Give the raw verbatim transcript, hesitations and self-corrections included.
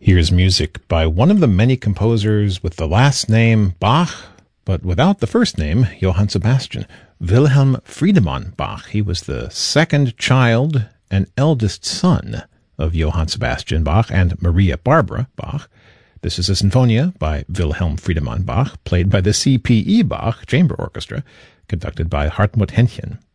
Here's music by one of the many composers with the last name Bach, but without the first name, Johann Sebastian. Wilhelm Friedemann Bach. He was the second child and eldest son of Johann Sebastian Bach and Maria Barbara Bach. This is a Sinfonia by Wilhelm Friedemann Bach, played by the C P E Bach Chamber Orchestra, conducted by Hartmut Henchen.